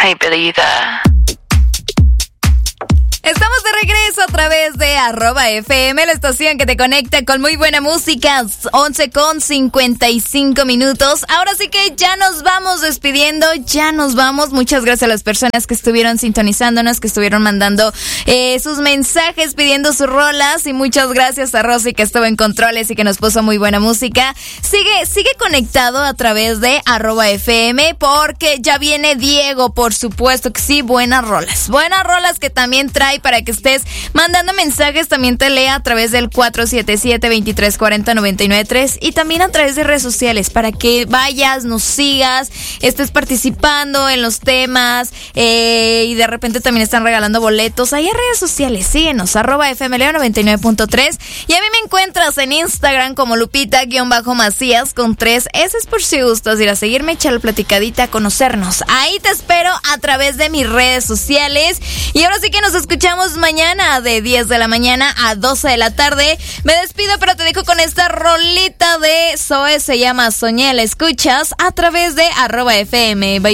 I believe that. Estamos de regreso a través de @FM, la estación que te conecta con muy buena música. 11:55. Ahora sí que ya nos vamos despidiendo, ya nos vamos. Muchas gracias a las personas que estuvieron sintonizándonos, que estuvieron mandando sus mensajes pidiendo sus rolas. Y muchas gracias a Rosy, que estuvo en controles y que nos puso muy buena música. Sigue conectado a través de @FM, porque ya viene Diego, por supuesto que sí. Buenas rolas que también trae para que estés mandando mensajes. También te lea a través del 477-2340-993 y también a través de redes sociales para que vayas, nos sigas, estés participando en los temas y de repente también están regalando boletos ahí en redes sociales. Síguenos, @FMLeo99.3, y a mí me encuentras en Instagram como Lupita_Macías con 3 S por si gustas ir a seguirme, echar la platicadita, conocernos. Ahí te espero a través de mis redes sociales. Y ahora sí que nos escuchamos mañana de 10 de la mañana a 12 de la tarde. Me despido, pero te dejo con esta rolita de Zoe, se llama Soñé. La escuchas a través de @FM. Bye.